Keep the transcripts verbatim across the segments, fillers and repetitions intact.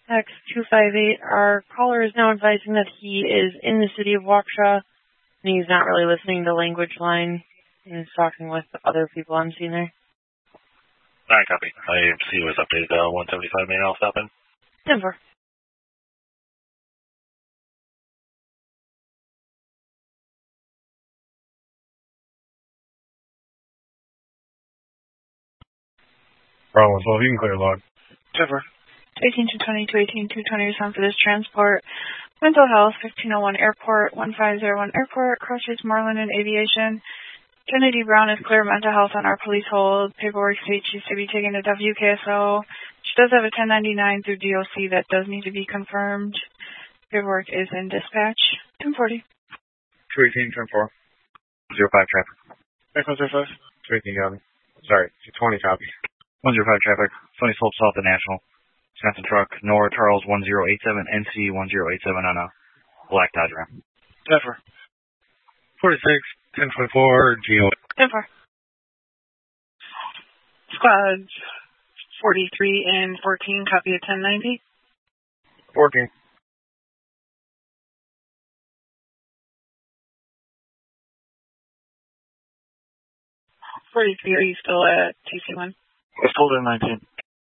X two five eight, our caller is now advising that he is in the city of Waukesha, and he's not really listening to language line, and he's talking with other people I'm seeing there. Alright, copy. I see it was updated to one seventy-five main. I'll stop in. ten four. Problem twelve, you can clear log. ten four. eighteen two twenty to eighteen two twenty is on for this transport. Mental health, fifteen oh one airport, one five oh one airport, Crossroads Moreland and aviation. Kennedy Brown is clear mental health on our police hold. Paperwork states she's to be taken to W K S O. She does have a ten ninety-nine through D O C that does need to be confirmed. Paperwork is in dispatch. ten forty. two eighteen, ten four. zero five traffic. Echo zero five. two eighteen copy. Sorry, two twenty copy. one zero five traffic. twenty slopes off the National. Wisconsin truck. Nora Charles one zero eight seven, N C one zero eight seven on a black Dodge Ram. ten four. forty-six, ten twenty-four, G O. ten four. Squads forty-three and fourteen, copy of ten ninety. fourteen. forty-three, are you still at T C one? Let's hold in nineteen.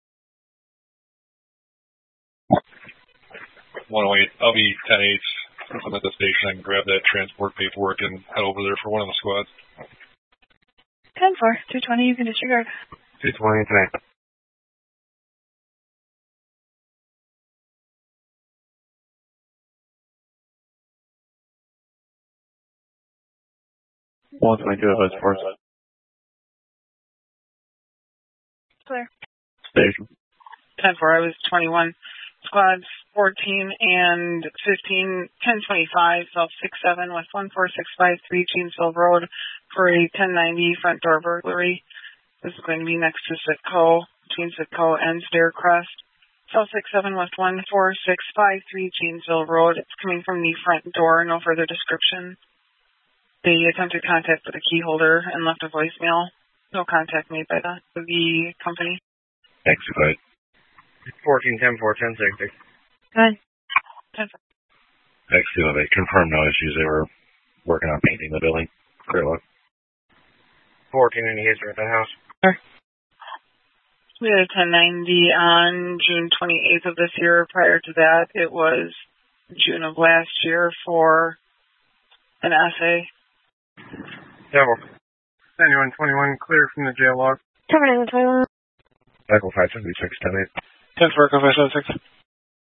one oh eight. I'll be ten eight. Since I'm at the station, I can grab that transport paperwork and head over there for one of the squads. ten four. two twenty, you can disregard. two twenty tonight. one twenty-two, advice force. Clear. Station. ten four, I was twenty-one. Squads fourteen and fifteen, ten twenty-five, South six seven, West one four six five three, Janesville Road for a ten ninety front door burglary. This is going to be next to Sitco, between Sitco and Staircrest. South six seven, West one four six five three, Janesville Road. It's coming from the front door, no further description. They attempted contact with a key holder and left a voicemail. No contact made by the, the company. Thanks, good. fourteen, ten four, ten sixty. Good. ten four. X two oh eight, confirmed no issues. They were working on painting the building. Clear look. fourteen, any history at the house? Sure. We had a ten ninety on June twenty-eighth of this year. Prior to that, it was June of last year for an essay. Devil. Anyone twenty-one, clear from the jail log. Cover nine one twenty-one. Echo five seventy-six, ten eight. ten four, Echo five seven six.